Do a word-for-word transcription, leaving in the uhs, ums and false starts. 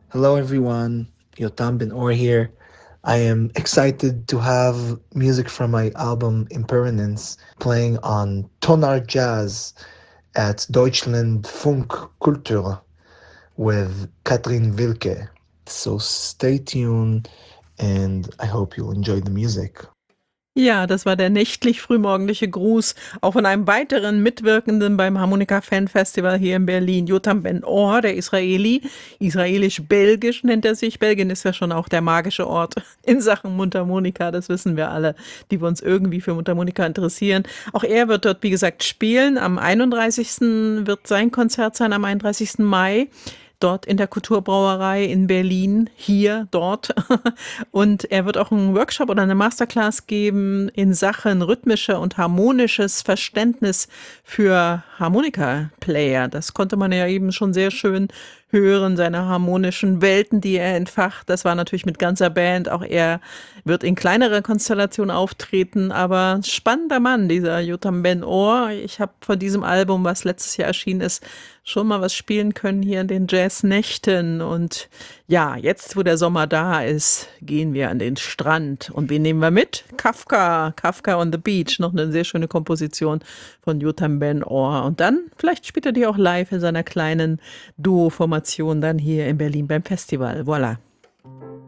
Hello, everyone. Yotam Ben Or here. I am excited to have music from my album Impermanence playing on Tonart Jazz at Deutschland Funk Kultur with Katrin Wilke. So stay tuned and I hope you'll enjoy the music. Ja, das war der nächtlich frühmorgendliche Gruß, auch von einem weiteren Mitwirkenden beim Harmonika Fan Festival hier in Berlin, Yotam Ben Or, der Israeli, israelisch-belgisch nennt er sich. Belgien ist ja schon auch der magische Ort in Sachen Mundharmonika, das wissen wir alle, die wir uns irgendwie für Mundharmonika interessieren. Auch er wird dort, wie gesagt, spielen. Am einunddreißigsten wird sein Konzert sein, am einunddreißigsten Mai. Dort in der Kulturbrauerei in Berlin, hier, dort. Und er wird auch einen Workshop oder eine Masterclass geben in Sachen rhythmischer und harmonisches Verständnis für Harmonika-Player. Das konnte man ja eben schon sehr schön hören, seine harmonischen Welten, die er entfacht. Das war natürlich mit ganzer Band. Auch er wird in kleinerer Konstellation auftreten, aber spannender Mann, dieser Yotam Ben Or. Ich habe von diesem Album, was letztes Jahr erschienen ist, schon mal was spielen können hier in den Jazznächten. Und ja, jetzt, wo der Sommer da ist, gehen wir an den Strand. Und wen nehmen wir mit? Kafka, Kafka on the Beach, noch eine sehr schöne Komposition von Yotam Ben Or. Und dann, vielleicht spielt er die auch live in seiner kleinen Duo-Formation dann hier in Berlin beim Festival. Voilà.